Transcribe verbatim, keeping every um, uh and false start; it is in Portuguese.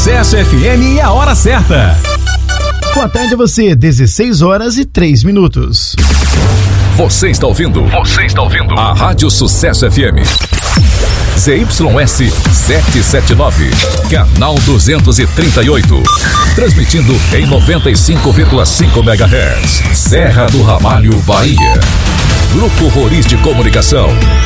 Sucesso F M e a hora certa. Boa tarde a você, dezesseis horas e três minutos. Você está ouvindo? Você está ouvindo? A Rádio Sucesso F M. Z Y S setecentos e setenta e nove, canal duzentos e trinta e oito. Transmitindo em noventa e cinco vírgula cinco megahertz. Serra do Ramalho, Bahia. Grupo Roriz de Comunicação.